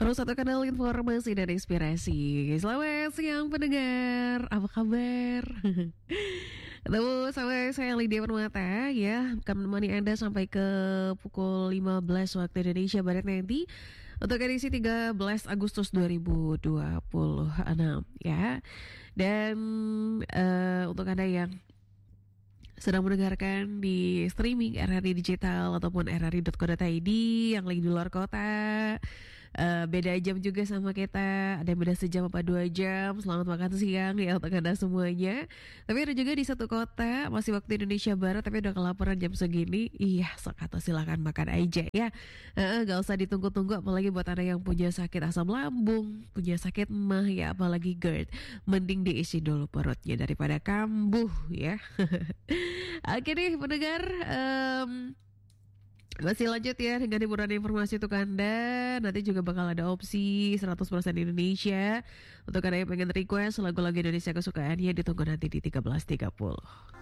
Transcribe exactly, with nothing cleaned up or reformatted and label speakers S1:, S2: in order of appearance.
S1: Terus satu kanal informasi dan inspirasi. Selamat siang pendengar, apa kabar? Ketemu sama saya Lydia Permata ya, akan menemani Anda sampai ke pukul lima belas waktu Indonesia Barat nanti untuk edisi tiga belas Agustus dua ribu dua puluh enam ya. Dan uh, untuk Anda yang sedang mendengarkan di streaming R R I Digital ataupun r r i dot co dot i d yang lagi di luar kota, uh, beda jam juga sama kita, ada yang beda sejam apa dua jam. Selamat makan siang ya untuk Anda semuanya. Tapi ada juga di satu kota masih waktu Indonesia Barat tapi udah kelaparan jam segini. Iya, sok atau silakan makan aja ya. Uh, gak usah ditunggu-tunggu, apalagi buat Anda yang punya sakit asam lambung, punya sakit mah ya, apalagi GERD, mending diisi dulu perutnya daripada kambuh ya. Oke nih pendengar, um, masih lanjut ya dengan hiburan informasi untuk Anda. Nanti juga bakal ada opsi seratus persen Indonesia untuk Anda yang pengen request lagu-lagu Indonesia kesukaannya. Ditunggu nanti di tiga belas tiga puluh.